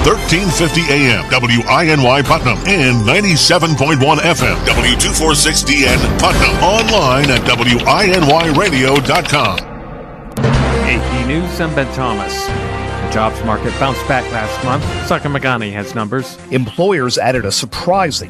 1350 AM, WINY Putnam, and 97.1 FM, W246DN Putnam. Online at WINYradio.com. AP News, I'm Ben Thomas. The jobs market bounced back last month. Saka Magani has numbers. Employers added a surprising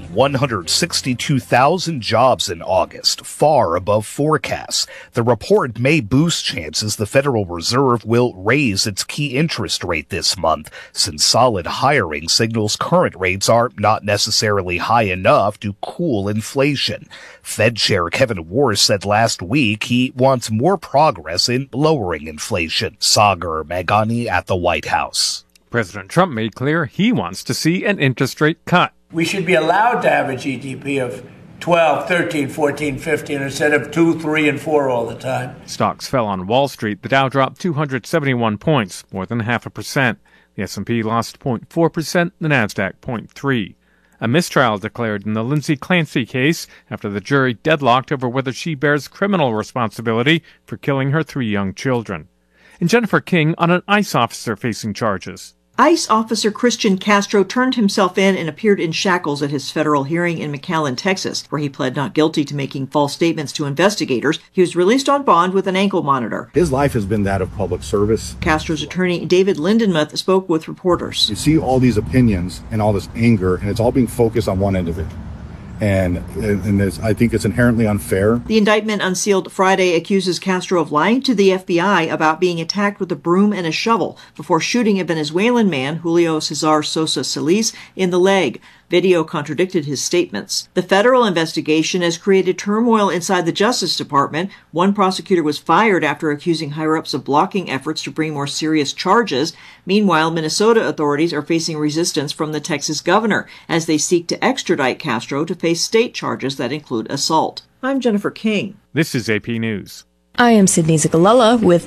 162,000 jobs in August, far above forecasts. The report may boost chances the Federal Reserve will raise its key interest rate this month, since solid hiring signals current rates are not necessarily high enough to cool inflation. Fed Chair Kevin Warsh said last week he wants more progress in lowering inflation. Sagar Magani at the White House. President Trump made clear he wants to see an interest rate cut. We should be allowed to have a GDP of 12, 13, 14, 15 instead of 2, 3, and 4 all the time. Stocks fell on Wall Street. The Dow dropped 271 points, more than 0.5%. The S&P lost 0.4%, the Nasdaq 0.3%. A mistrial declared in the Lindsay Clancy case after the jury deadlocked over whether she bears criminal responsibility for killing her 3 young children. And Jennifer King on an ICE officer facing charges. ICE officer Christian Castro turned himself in and appeared in shackles at his federal hearing in McAllen, Texas, where he pled not guilty to making false statements to investigators. He was released on bond with an ankle monitor. His life has been that of public service. Castro's attorney, David Lindenmuth, spoke with reporters. You see all these opinions and all this anger, and it's all being focused on one end of it. And I think it's inherently unfair. The indictment unsealed Friday accuses Castro of lying to the FBI about being attacked with a broom and a shovel before shooting a Venezuelan man, Julio Cesar Sosa Solis, in the leg. Video contradicted his statements. The federal investigation has created turmoil inside the Justice Department. One prosecutor was fired after accusing higher-ups of blocking efforts to bring more serious charges. Meanwhile, Minnesota authorities are facing resistance from the Texas governor as they seek to extradite Castro to face state charges that include assault. I'm Jennifer King. This is AP News. I am Sydney Zigalella with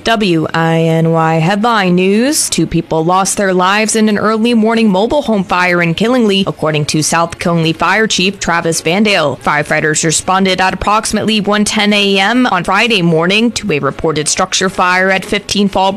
WINY Headline News. 2 people lost their lives in an early morning mobile home fire in Killingly, according to South Killingly Fire Chief Travis Vandale. Firefighters responded at approximately 1:10 a.m. on Friday morning to a reported structure fire at 15 Fall